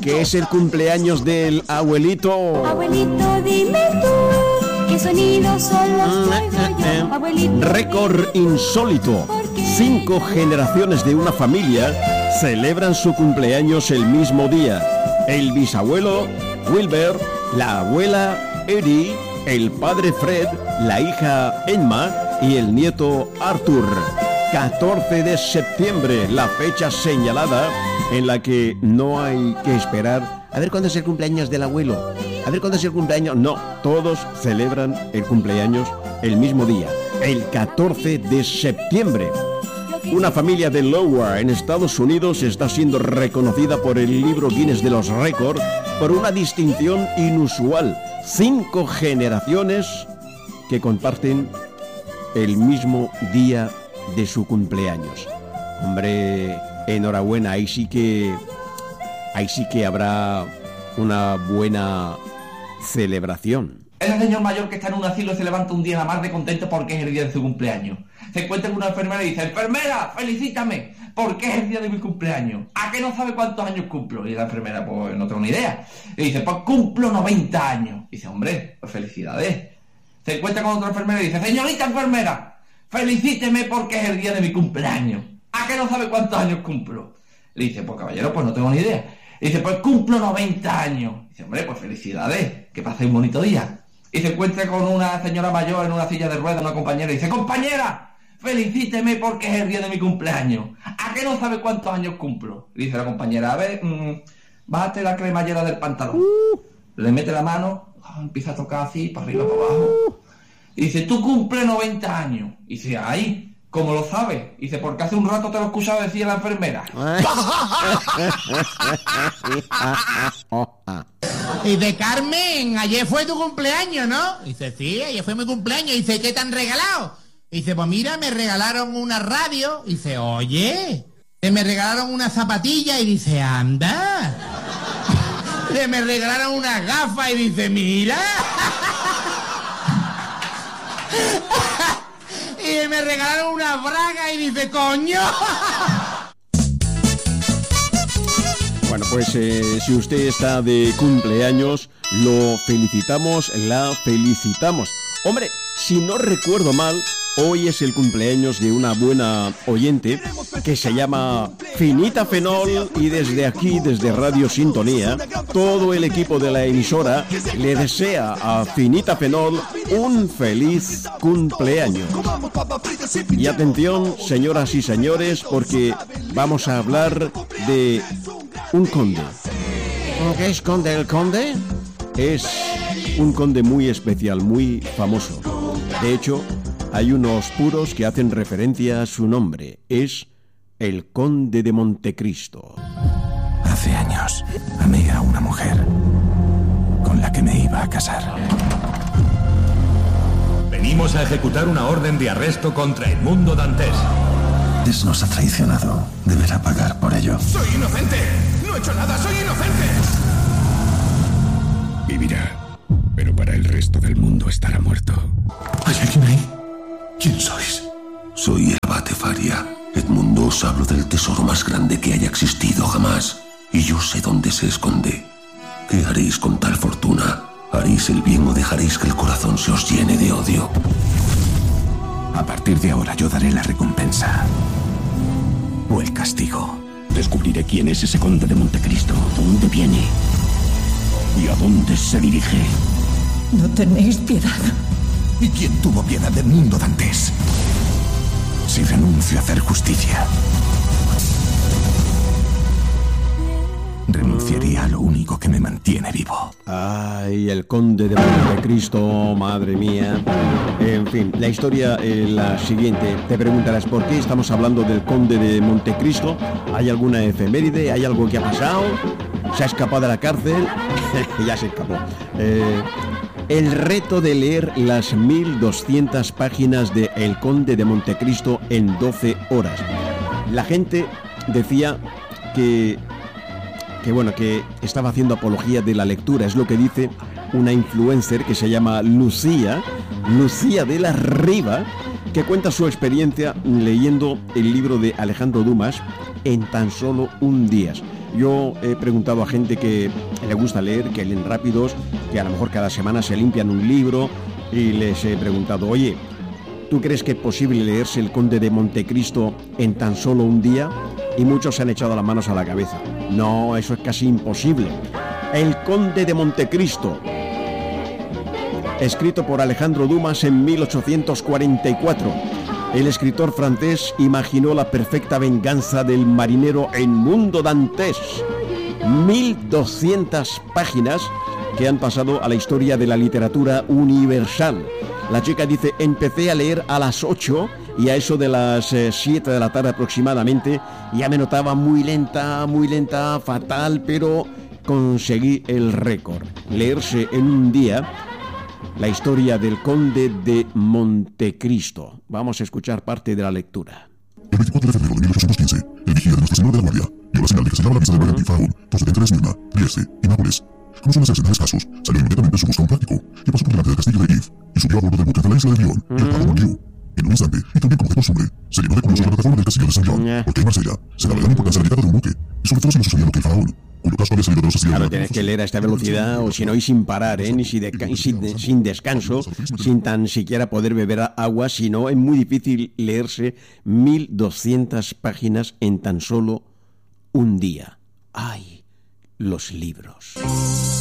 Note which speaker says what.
Speaker 1: que es el cumpleaños del abuelito.
Speaker 2: Abuelito, dime tú, ¿qué sonidos son los que oigo yo? Abuelito,
Speaker 1: Récord insólito. 5 generaciones de una familia celebran su cumpleaños el mismo día. El bisabuelo, Wilber, la abuela, Eddie, el padre Fred, la hija Emma y el nieto Arthur. 14 de septiembre, la fecha señalada en la que no hay que esperar a ver cuándo es el cumpleaños del abuelo, a ver cuándo es el cumpleaños. No, todos celebran el cumpleaños el mismo día, el 14 de septiembre. Una familia de Iowa en Estados Unidos está siendo reconocida por el libro Guinness de los Récords por una distinción inusual. 5 generaciones que comparten el mismo día de su cumpleaños. Hombre, enhorabuena, ahí sí que habrá una buena celebración.
Speaker 3: Es el señor mayor que está en un asilo y se levanta un día nada más de contento porque es el día de su cumpleaños. Se encuentra con una enfermera y dice: enfermera, felicítame, porque es el día de mi cumpleaños. ¿A qué no sabe cuántos años cumplo? Y la enfermera, pues no tengo ni idea. Y dice: pues cumplo 90 años. Y dice: hombre, pues felicidades. Se encuentra con otra enfermera y dice: señorita enfermera, felicíteme porque es el día de mi cumpleaños. ¿A qué no sabe cuántos años cumplo? Le dice: pues caballero, pues no tengo ni idea. Y dice: pues cumplo 90 años. Y dice: hombre, pues felicidades, que paséis un bonito día. Y se encuentra con una señora mayor en una silla de ruedas, una compañera, y dice: compañera, felicíteme porque es el día de mi cumpleaños. ¿A qué no sabe cuántos años cumplo? Le dice la compañera: a ver, bájate la cremallera del pantalón. Le mete la mano, empieza a tocar así, para arriba, para abajo. Y dice: tú cumples 90 años. Y dice: ay, ¿cómo lo sabes? Y dice: porque hace un rato te lo he escuchado decir la enfermera.
Speaker 4: Y dice: Carmen, ayer fue tu cumpleaños, ¿no? Y dice: sí, ayer fue mi cumpleaños. Y dice: ¿qué te han regalado? Y dice: pues mira, me regalaron una radio. Y dice: oye, me regalaron una zapatilla. Y dice: anda. Me regalaron unas gafas. Y dice: mira. Y me regalaron una braga. Y dice: coño.
Speaker 1: Bueno, pues si usted está de cumpleaños, lo felicitamos, la felicitamos. Hombre, si no recuerdo mal, hoy es el cumpleaños de una buena oyente que se llama Finita Fenol, y desde aquí, desde Radio Sintonía, todo el equipo de la emisora le desea a Finita Fenol un feliz cumpleaños. Y atención, señoras y señores, porque vamos a hablar de un conde. ¿Qué es conde? El conde es un conde muy especial, muy famoso. De hecho, hay unos puros que hacen referencia a su nombre. Es el Conde de Montecristo.
Speaker 5: Hace años amé a una mujer con la que me iba a casar.
Speaker 6: Venimos a ejecutar una orden de arresto contra Edmundo Dantes.
Speaker 5: Dantes nos ha traicionado. Deberá pagar por ello.
Speaker 6: ¡Soy inocente! ¡No he hecho nada! ¡Soy inocente!
Speaker 7: Vivirá, pero para el resto del mundo estará muerto.
Speaker 5: ¿Hay alguien ahí? ¿Quién sois?
Speaker 8: Soy el abate Faria. Edmundo, os hablo del tesoro más grande que haya existido jamás. Y yo sé dónde se esconde. ¿Qué haréis con tal fortuna? ¿Haréis el bien o dejaréis que el corazón se os llene de odio?
Speaker 5: A partir de ahora yo daré la recompensa. O el castigo.
Speaker 7: Descubriré quién es ese conde de Montecristo, dónde viene y a dónde se dirige.
Speaker 9: No tenéis piedad.
Speaker 5: ¿Y quién tuvo piedad de Edmundo Dantes? Si renuncio a hacer justicia, renunciaría a lo único que me mantiene vivo.
Speaker 1: Ay, el Conde de Montecristo, madre mía. En fin, la historia es la siguiente. Te preguntarás por qué estamos hablando del Conde de Montecristo. ¿Hay alguna efeméride? ¿Hay algo que ha pasado? ¿Se ha escapado de la cárcel? Ya se escapó. El reto de leer las 1200 páginas de El Conde de Montecristo en 12 horas. La gente decía que estaba haciendo apología de la lectura. Es lo que dice una influencer que se llama Lucía de la Riva, que cuenta su experiencia leyendo el libro de Alejandro Dumas en tan solo un día. Yo he preguntado a gente que le gusta leer, que leen rápidos, que a lo mejor cada semana se limpian un libro, y les he preguntado, oye, ¿tú crees que es posible leerse El Conde de Montecristo en tan solo un día? Y muchos se han echado las manos a la cabeza. No, eso es casi imposible. El Conde de Montecristo, escrito por Alejandro Dumas en 1844. El escritor francés imaginó la perfecta venganza del marinero Edmundo Dantes. 1200 páginas que han pasado a la historia de la literatura universal. La chica dice, empecé a leer a las 8 y a eso de las 7 de la tarde aproximadamente ya me notaba muy lenta, fatal, pero conseguí el récord. Leerse en un día la historia del Conde de Montecristo. Vamos a escuchar parte de la lectura.
Speaker 10: El 24 de febrero de 1815, el vigía de Nuestra Señora de la Guardia dio la señal de que se daba la vista de Valentí Faraón, procedente de Esmirna, Trieste y Nápoles. Como suele hacerse en tales casos, salió inmediatamente en su busca un práctico, que pasó por delante del castillo de If y subió a bordo del buque de la isla de Lyon, el Pablo Liu. En un instante, y también como de costumbre, se llenó de curiosos la plataforma del castillo de San John, porque en Marsella se daba gran importancia a la llegada de un buque, y sobre todo si no sucedía lo que el faraón, cuyo casco había salido de los astilleros.
Speaker 1: Claro, tienes que leer a esta velocidad, o si no, y sin parar, ni sin descanso, sin tan siquiera poder beber agua, si no, es muy difícil leerse 1200 páginas en tan solo un día. ¡Ay, los libros!